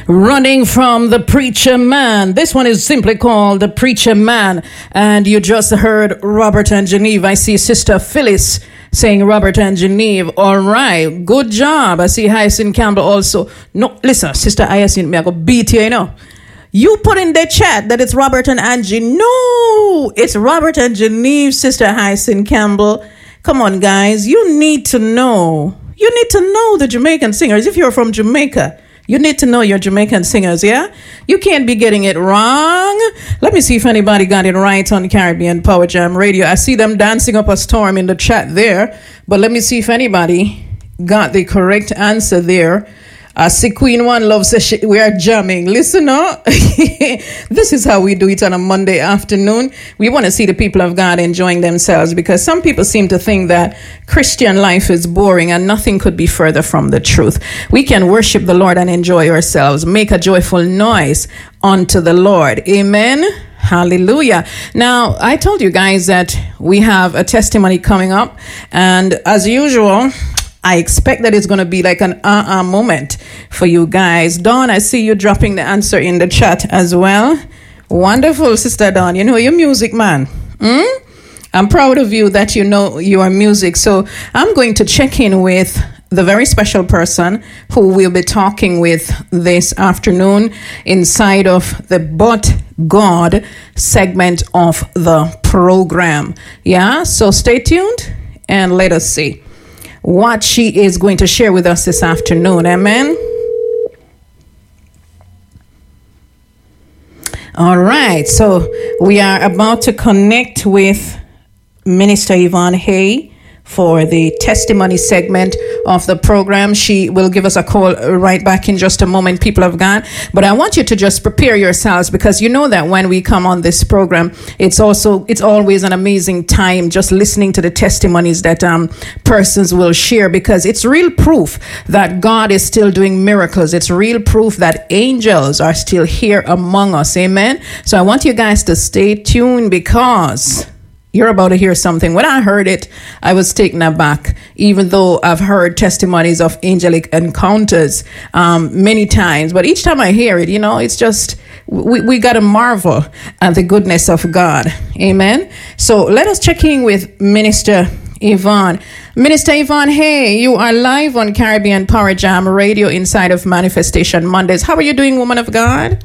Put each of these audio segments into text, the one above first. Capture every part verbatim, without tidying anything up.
Running from the Preacher Man. This one is simply called The Preacher Man. And you just heard Robert and Geneve. I see Sister Phyllis saying Robert and Geneve. All right. Good job. I see Hyacinth Campbell also. No, listen, Sister Hyacinth, me I go beat you, you know. You put in the chat that it's Robert and Angie. No, it's Robert and Geneve, Sister Hyacinth Campbell. Come on, guys. You need to know. You need to know the Jamaican singers. If you're from Jamaica, you need to know your Jamaican singers, yeah? You can't be getting it wrong. Let me see if anybody got it right on Caribbean Power Jam Radio. I see them dancing up a storm in the chat there. But let me see if anybody got the correct answer there. I see Queen One Love says she, we are jamming. Listen up. This is how we do it on a Monday afternoon. We want to see the people of God enjoying themselves because some people seem to think that Christian life is boring and nothing could be further from the truth. We can worship the Lord and enjoy ourselves. Make a joyful noise unto the Lord. Amen. Hallelujah. Now, I told you guys that we have a testimony coming up. And as usual, I expect that it's going to be like an uh-uh moment for you guys. Dawn, I see you dropping the answer in the chat as well. Wonderful, Sister Dawn. You know, you're music, man. Mm? I'm proud of you that you know your music. So I'm going to check in with the very special person who we'll be talking with this afternoon inside of the But God segment of the program. Yeah, so stay tuned and let us see what she is going to share with us this afternoon. Amen. All right. So we are about to connect with Minister Yvonne Hay for the testimony segment of the program. She will give us a call right back in just a moment, people of God. But I want you to just prepare yourselves because you know that when we come on this program, it's also, it's always an amazing time just listening to the testimonies that um, persons will share because it's real proof that God is still doing miracles. It's real proof that angels are still here among us. Amen. So I want you guys to stay tuned because you're about to hear something. When I heard it, I was taken aback, even though I've heard testimonies of angelic encounters um, many times. But each time I hear it, you know, it's just, we, we got to marvel at the goodness of God. Amen. So let us check in with Minister Yvonne. Minister Yvonne, hey, you are live on Caribbean Power Jam Radio inside of Manifestation Mondays. How are you doing, woman of God?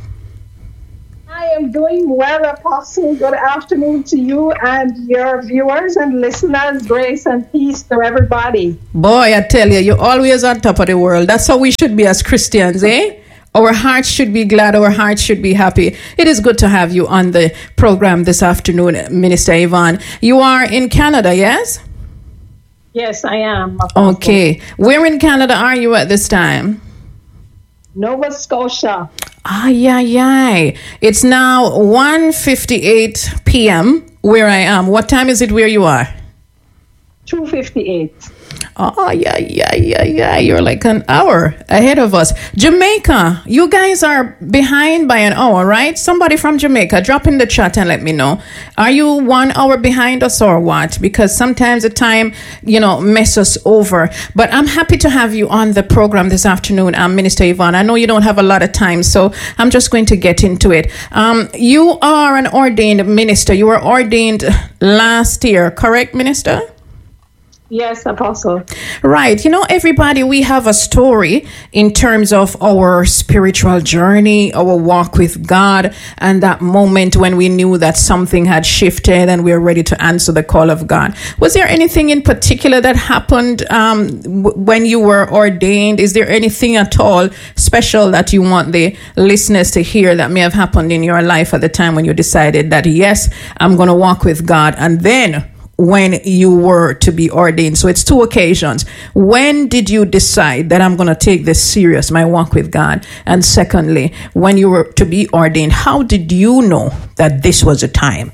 I am doing well, Apostle. Good afternoon to you and your viewers and listeners. Grace and peace to everybody. Boy, I tell you, you're always on top of the world. That's how we should be as Christians, eh? Our hearts should be glad. Our hearts should be happy. It is good to have you on the program this afternoon, Minister Yvonne. You are in Canada, yes? Yes, I am. Apostle. Okay. Where in Canada are you at this time? Nova Scotia. Ah, yeah, yeah. It's now one fifty-eight p.m. where I am. What time is it where you are? two fifty-eight. Oh, yeah, yeah, yeah, yeah. You're like an hour ahead of us. Jamaica, you guys are behind by an hour, right? Somebody from Jamaica, drop in the chat and let me know. Are you one hour behind us or what? Because sometimes the time, you know, messes us over. But I'm happy to have you on the program this afternoon, um, Minister Yvonne. I know you don't have a lot of time, so I'm just going to get into it. Um, you are an ordained minister. You were ordained last year, correct, Minister? Yes, Apostle. Right. You know, everybody, we have a story in terms of our spiritual journey, our walk with God, and that moment when we knew that something had shifted and we were ready to answer the call of God. Was there anything in particular that happened um, w- when you were ordained? Is there anything at all special that you want the listeners to hear that may have happened in your life at the time when you decided that, yes, I'm going to walk with God? And then when you were to be ordained. So it's two occasions. When did you decide that I'm going to take this serious, my walk with God? And secondly, when you were to be ordained, how did you know that this was a time?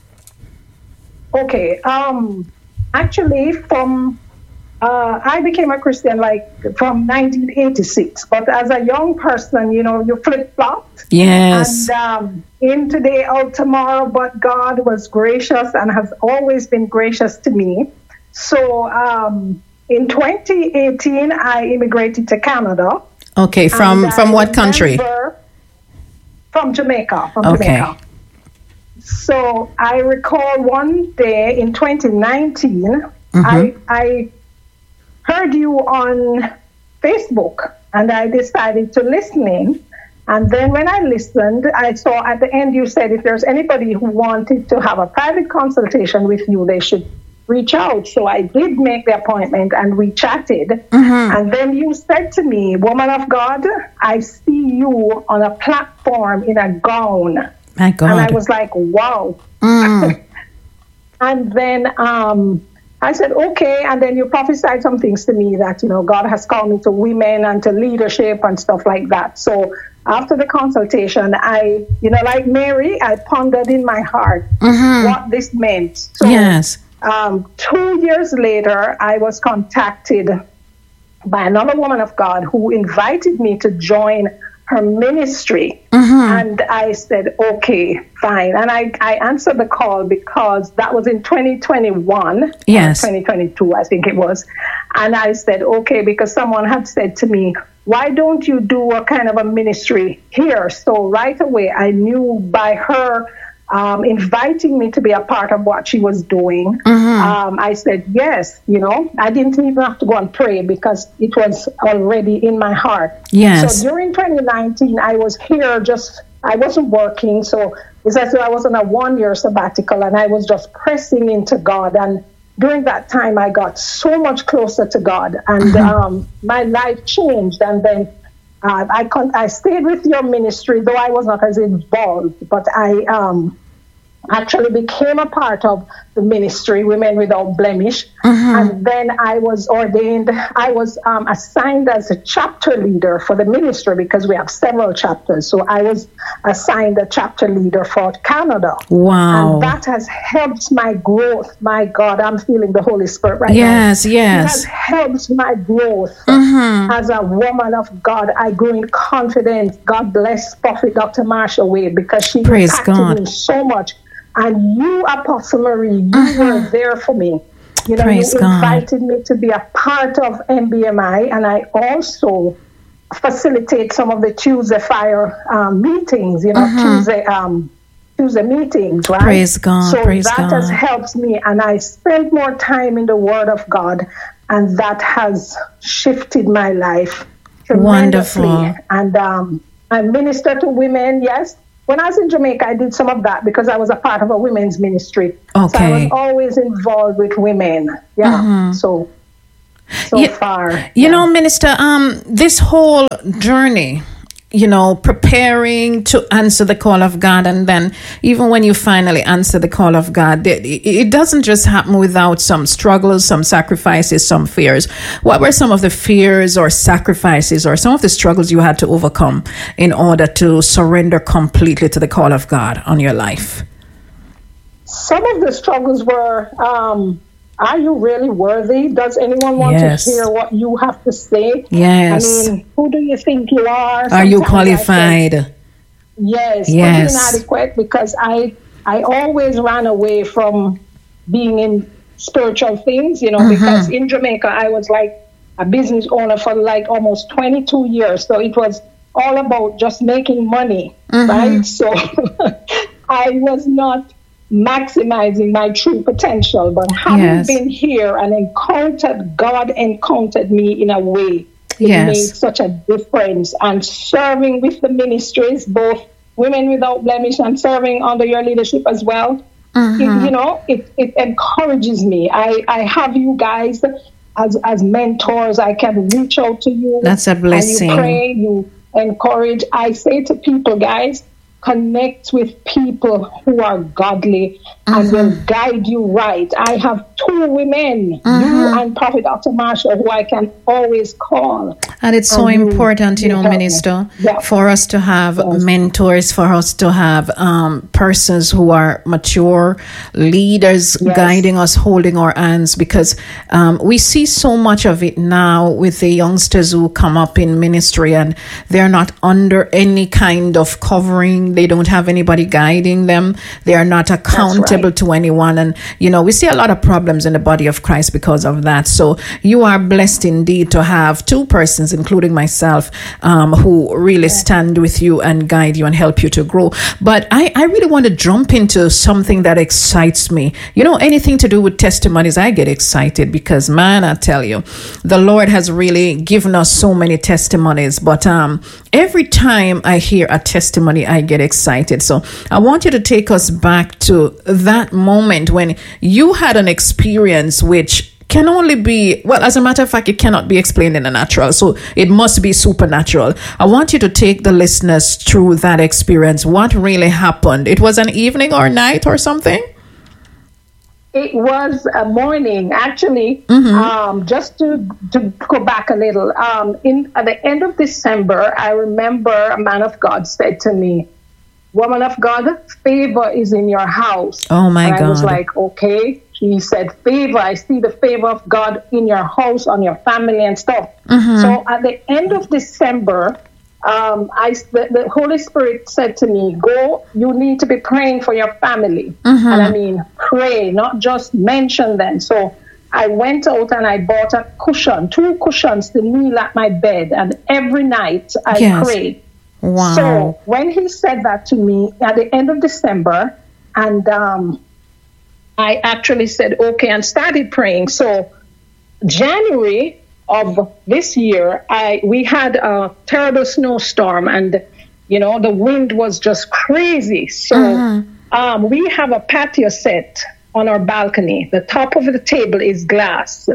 Okay. Um, actually, from uh, I became a Christian like from nineteen eighty-six. But as a young person, you know, you flip-flopped. Yes. And um, in today, out tomorrow, but God was gracious and has always been gracious to me. So um, in twenty eighteen, I immigrated to Canada. Okay, from, from what country? Remember, from Jamaica. From Okay. Jamaica. So I recall one day in twenty nineteen, Mm-hmm. I, I heard you on Facebook, and I decided to listen in. And then when I listened, I saw at the end you said if there's anybody who wanted to have a private consultation with you, they should reach out. So I did make the appointment, and we chatted. Mm-hmm. And then you said to me, "Woman of God, I see you on a platform in a gown." My God. And I was like, wow. Mm. And then um, I said, okay. And then you prophesied some things to me that, you know, God has called me to women and to leadership and stuff like that. So after the consultation, I, you know, like Mary, I pondered in my heart Mm-hmm. what this meant. So Yes. um, two years later, I was contacted by another woman of God who invited me to join her ministry. Mm-hmm. And I said, okay, fine. And I, I answered the call because that was in twenty twenty-one. Yes. Or twenty twenty-two, I think it was. And I said, okay, because someone had said to me, why don't you do a kind of a ministry here? So right away, I knew by her um, inviting me to be a part of what she was doing. Mm-hmm. Um, I said, yes, you know, I didn't even have to go and pray because it was already in my heart. Yes. So during twenty nineteen, I was here just, I wasn't working. So it's as though I was on a one-year sabbatical, and I was just pressing into God. And during that time, I got so much closer to God, and Mm-hmm. um, my life changed. And then uh, I con- I stayed with your ministry, though I was not as involved, but I um, actually became a part of the ministry, Women Without Blemish. Mm-hmm. And then I was ordained, I was um, assigned as a chapter leader for the ministry because we have several chapters. So I was assigned a chapter leader for Canada. Wow. And that has helped my growth. My God, I'm feeling the Holy Spirit right Yes, now. yes. It has helped my growth Mm-hmm. as a woman of God. I grew in confidence. God bless Prophet Doctor Marsha Wade because she Praise impacted God. me so much. And you, Apostle Marie, you Mhm. were there for me. You know, Praise you God. invited me to be a part of M B M I, and I also facilitate some of the Tuesday Fire um, meetings, you know, Mhm. Tuesday um, Tuesday meetings, right? Praise God, So praise that God. has helped me, and I spend more time in the Word of God, and that has shifted my life tremendously. Wonderful. And um, I minister to women, yes. When I was in Jamaica, I did some of that because I was a part of a women's ministry. So I Okay. was always involved with women. Yeah. Mhm. So, so You- far. You yeah. know, Minister, um, this whole journey, you know, preparing to answer the call of God, and then even when you finally answer the call of God, it, it doesn't just happen without some struggles, some sacrifices, some fears. What were some of the fears or sacrifices or some of the struggles you had to overcome in order to surrender completely to the call of God on your life? Some of the struggles were, um, are you really worthy? Does anyone want Yes. to hear what you have to say? Yes. I mean, who do you think you are? Are you Sometimes I qualified? think, yes. Yes. But inadequate because I, I always ran away from being in spiritual things, you know, Mhm. because in Jamaica, I was like a business owner for like almost twenty-two years. So it was all about just making money, Mhm. right? So I was not maximizing my true potential, but having Yes. been here and encountered, God encountered me in a way. It Yes. made such a difference. And serving with the ministries, both Women Without Blemish and serving under your leadership as well, Mhm. it, you know, it, it encourages me. I, I have you guys as, as mentors. I can reach out to you. That's a blessing. And you pray, you encourage. I say to people, guys, connect with people who are godly and will guide you right. I have two women, you and Prophet Doctor Marsha, who I can always call. And it's so And you- important, you you know, help me. Minister, Yeah. for us to have Yes. mentors, for us to have um, persons who are mature, leaders Yes. guiding us, holding our hands, because um, we see so much of it now with the youngsters who come up in ministry and they're not under any kind of covering. They don't have anybody guiding them. They are not accountable right. to anyone. And, you know, we see a lot of problems in the body of Christ because of that. So you are blessed indeed to have two persons, including myself, um, who really stand with you and guide you and help you to grow. But I, I really want to jump into something that excites me. You know, anything to do with testimonies, I get excited because, man, I tell you, the Lord has really given us so many testimonies. But um, every time I hear a testimony, I get excited. So I want you to take us back to that moment when you had an experience which can only be, well, as a matter of fact, it cannot be explained in the natural. So it must be supernatural. I want you to take the listeners through that experience. What really happened? It was an evening or night or something? It was a morning, actually. Mm-hmm. Um, just to, to go back a little, um, in at the end of December, I remember a man of God said to me, "Woman of God, favor is in your house." Oh my and God! I was like, "Okay." He said, "Favor. I see the favor of God in your house, on your family, and stuff." Mm-hmm. So at the end of December, Um, I, the, the Holy Spirit said to me, "Go, you need to be praying for your family." Mm-hmm. And I mean, pray, not just mention them. So I went out and I bought a cushion, two cushions to kneel at my bed. And every night I yes. prayed. Wow. So when he said that to me at the end of December, and um, I actually said, okay, and started praying. So January of this year, I we had a terrible snowstorm, and you know the wind was just crazy. So uh-huh. um, we have a patio set on our balcony. The top of the table is glass.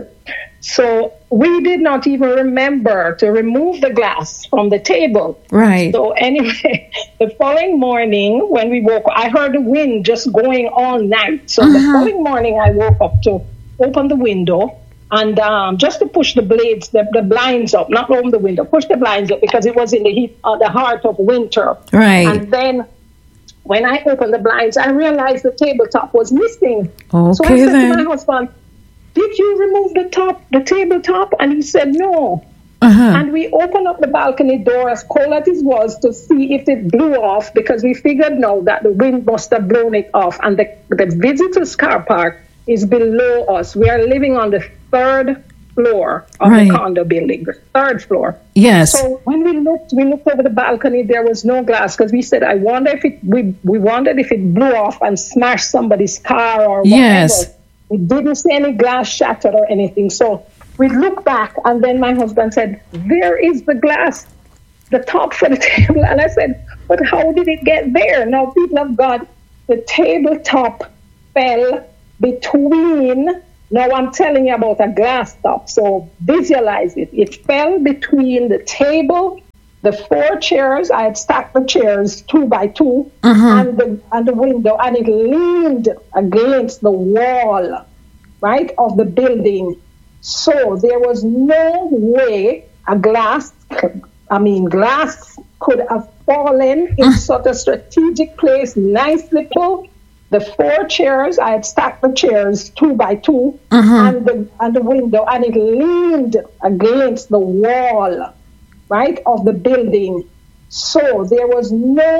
So we did not even remember to remove the glass from the table. Right. So anyway, the following morning when we woke up, I heard the wind just going all night. So uh-huh. the following morning I woke up to open the window. And um, just to push the blades, the, the blinds up, not open the window, push the blinds up because it was in the heat, uh, the heart of winter. Right. And then when I opened the blinds, I realized the tabletop was missing. Okay, so I said then. to my husband, "Did you remove the top, the tabletop?" And he said, "No." Uh-huh. And we opened up the balcony door, as cold as it was, to see if it blew off, because we figured now that the wind must have blown it off. And the, the visitors' car park is below us. We are living on the third floor of right. the condo building, the third floor. Yes. So when we looked, we looked over the balcony, there was no glass, because we said, I wonder if it, we, we wondered if it blew off and smashed somebody's car or whatever. Yes. We didn't see any glass shattered or anything. So we looked back, and then my husband said, "There is the glass, the top for the table." And I said, "But how did it get there?" Now, people of God, the tabletop fell between, now I'm telling you about a glass top, so visualize it. It fell between the table, the four chairs. I had stacked the chairs two by two, uh-huh. and, the, and the window, and it leaned against the wall, right, of the building. So there was no way a glass, I mean, glass could have fallen in uh-huh. such a strategic place, nice little. The four chairs, I had stacked the chairs two by two, uh-huh. and the and the window, and it leaned against the wall, right, of the building. So there was no